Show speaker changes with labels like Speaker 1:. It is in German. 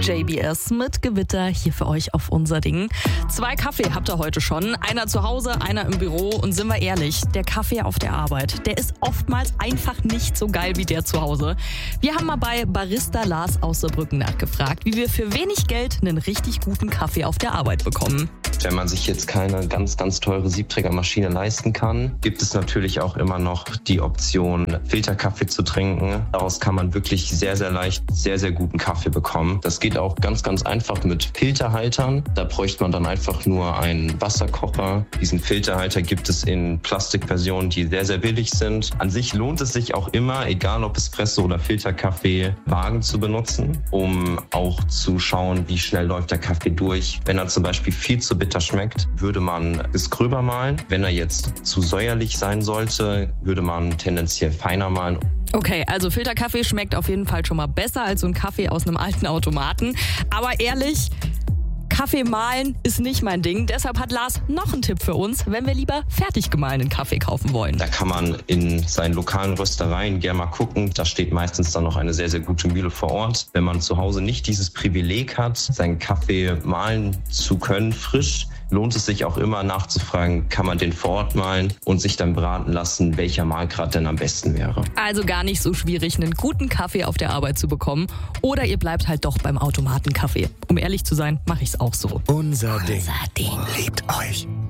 Speaker 1: JBS mit Gewitter hier für euch auf unser Ding. 2 Kaffee habt ihr heute schon. Einer zu Hause, einer im Büro. Und sind wir ehrlich, der Kaffee auf der Arbeit, der ist oftmals einfach nicht so geil wie der zu Hause. Wir haben mal bei Barista Lars aus Saarbrücken nachgefragt, wie wir für wenig Geld einen richtig guten Kaffee auf der Arbeit bekommen.
Speaker 2: Wenn man sich jetzt keine ganz teure Siebträgermaschine leisten kann, gibt es natürlich auch immer noch die Option, Filterkaffee zu trinken. Daraus kann man wirklich sehr leicht sehr guten Kaffee bekommen. Das geht auch ganz einfach mit Filterhaltern. Da bräuchte man dann einfach nur einen Wasserkocher. Diesen Filterhalter gibt es in Plastikversionen, die sehr billig sind. An sich lohnt es sich auch immer, egal ob Espresso oder Filterkaffee, Wagen zu benutzen, um auch zu schauen, wie schnell läuft der Kaffee durch. Wenn er zum Beispiel viel zu bitter schmeckt, würde man es gröber mahlen. Wenn er jetzt zu säuerlich sein sollte, würde man tendenziell feiner mahlen.
Speaker 1: Okay, also Filterkaffee schmeckt auf jeden Fall schon mal besser als so ein Kaffee aus einem alten Automaten. Aber ehrlich, Kaffee mahlen ist nicht mein Ding. Deshalb hat Lars noch einen Tipp für uns, wenn wir lieber fertig gemahlenen Kaffee kaufen wollen.
Speaker 2: Da kann man in seinen lokalen Röstereien gerne mal gucken. Da steht meistens dann noch eine sehr gute Mühle vor Ort. Wenn man zu Hause nicht dieses Privileg hat, seinen Kaffee mahlen zu können, frisch, lohnt es sich auch immer nachzufragen, kann man den vor Ort mahlen und sich dann beraten lassen, welcher Mahlgrad denn am besten wäre.
Speaker 1: Also gar nicht so schwierig, einen guten Kaffee auf der Arbeit zu bekommen. Oder ihr bleibt halt doch beim Automatenkaffee. Um ehrlich zu sein, mache ich es auch so.
Speaker 3: Unser Ding liebt euch.